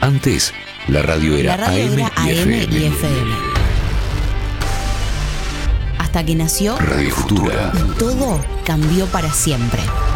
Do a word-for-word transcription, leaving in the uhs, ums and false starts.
Antes, la radio era, La radio A M, era A y, M F M. y F M. Hasta que nació Radio Futura. y todo cambió para siempre.